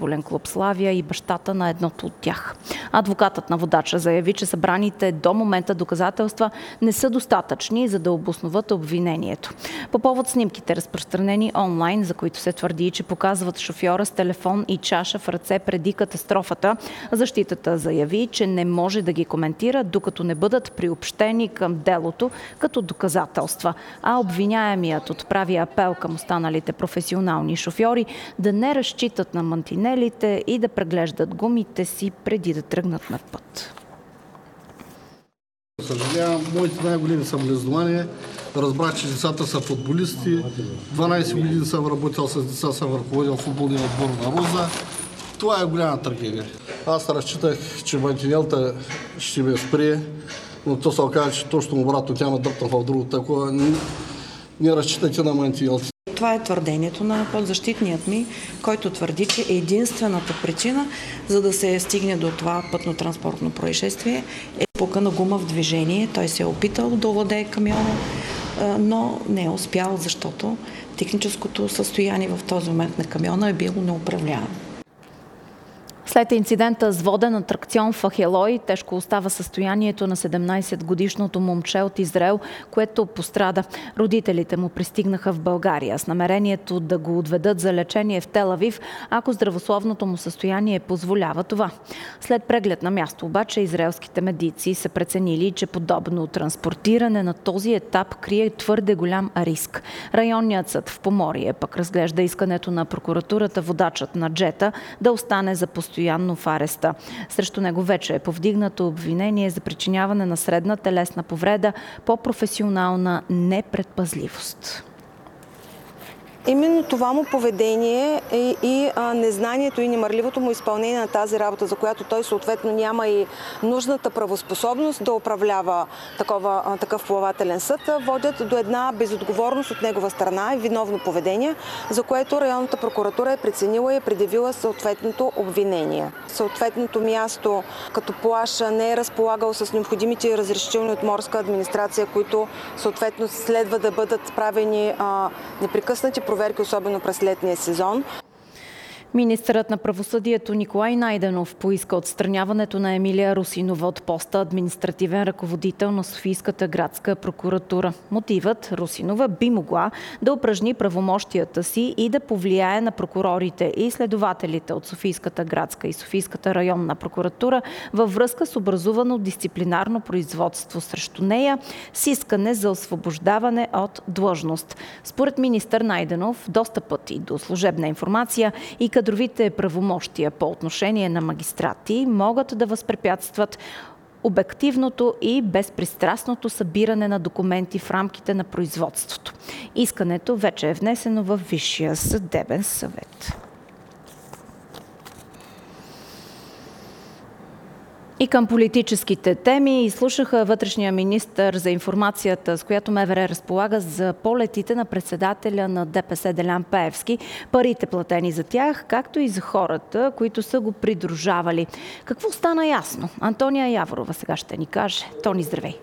футболен клуб Славия и бащата на едното от тях. Адвокатът на водача заяви, че събраните до момента доказателства не са достатъчни, за да обосноват обвинението. По повод снимките, разпространени онлайн, за които се твърди, че показват шофьора с телефон и чаша в ръце преди катастрофата, защитата заяви, че не може да ги коментира, докато не бъдат приобщени към делото като доказателства. А обвиняемият отправи апел към останалите професионални шофьори да не разчитат на мантинелите и да преглеждат гумите си преди да тръгнат на път. Съжалявам, моите най-големи съболезнования. Разбрах, че децата са футболисти. 12 години съм работил с деца, съм ръководил футболния отбор на Руза. Това е голяма трагедия. Аз разчитах, че мантинелта ще ме спре, но то се оказа, че точно обратно тя ме дръпна в друго такова. Не разчитайте на мантинелта. Това е твърдението на подзащитният ми, който твърди, че единствената причина, за да се стигне до това пътно-транспортно происшествие, е пукана гума в движение. Той се е опитал да овладее камиона, но не е успял, защото техническото състояние в този момент на камиона е било неуправляемо. След инцидента с воден атракцион в Ахелой, тежко остава състоянието на 17-годишното момче от Израел, което пострада. Родителите му пристигнаха в България с намерението да го отведат за лечение в Тел Авив, ако здравословното му състояние позволява това. След преглед на място обаче, израелските медици са преценили, че подобно транспортиране на този етап крие твърде голям риск. Районният съд в Поморие пък разглежда искането на прокуратурата водачът на джета да остане за постоянно в ареста. Срещу него вече е повдигнато обвинение за причиняване на средна телесна повреда по професионална непредпазливост. Именно това му поведение и незнанието и немарливото му изпълнение на тази работа, за която той съответно няма и нужната правоспособност да управлява такъв плавателен съд, водят до една безотговорност от негова страна и виновно поведение, за което районната прокуратура е преценила и е предявила съответното обвинение. Съответното място като плаж не е разполагал с необходимите разрешителни от морска администрация, които съответно следва да бъдат правени непрекъснати проверки, особено през летния сезон. Министърът на правосъдието Николай Найденов поиска отстраняването на Емилия Русинова от поста административен ръководител на Софийската градска прокуратура. Мотивът: Русинова би могла да упражни правомощията си и да повлияе на прокурорите и следователите от Софийската градска и Софийската районна прокуратура във връзка с образувано дисциплинарно производство срещу нея с искане за освобождаване от длъжност. Според министър Найденов, достъпът и до служебна информация и кадровите правомощия по отношение на магистрати могат да възпрепятстват обективното и безпристрастното събиране на документи в рамките на производството. Искането вече е внесено във Висшия съдебен съвет. И към политическите теми изслушаха вътрешния министър за информацията, с която МВР разполага за полетите на председателя на ДПС Делян Пеевски, парите платени за тях, както и за хората, които са го придружавали. Какво стана ясно? Антония Яворова сега ще ни каже. Тони, здравей!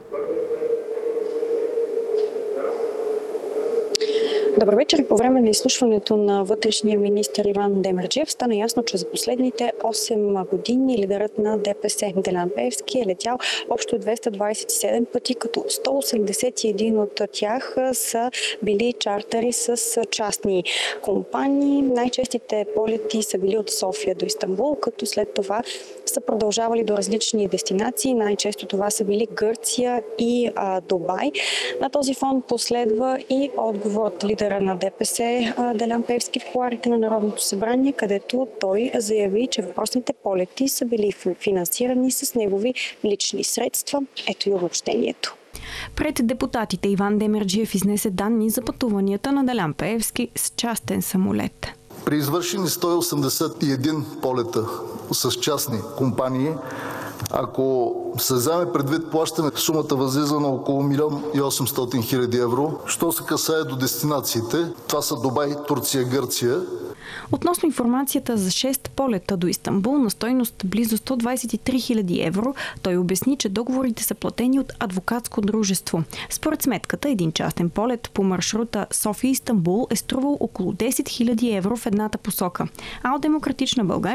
Добър вечер. По време на изслушването на вътрешния министър Иван Демерджиев стана ясно, че за последните 8 години лидерът на ДПС Делян Пеевски е летял общо 227 пъти, като 181 от тях са били чартери с частни компании. Най-честите полети са били от София до Истанбул, като след това са продължавали до различни дестинации. Най-често това са били Гърция и Дубай. На този фон последва и отговор от лидера на ДПС Делян Пеевски в кулоарите на Народното събрание, където той заяви, че въпросните полети са били финансирани с негови лични средства. Ето и обобщението. Пред депутатите Иван Демерджиев изнесе данни за пътуванията на Делян Пеевски с частен самолет. При извършени 181 полета с частни компании, ако се вземе предвид плащане, сумата възлиза на около 1 800 000 евро. Що се касае до дестинациите, това са Дубай, Турция, Гърция. Относно информацията за 6 полета до Истанбул на стойност близо 123 000 евро, той обясни, че договорите са платени от адвокатско дружество. Според сметката, един частен полет по маршрута София-Истанбул е струвал около 10 000 евро в едната посока. А от Демократична България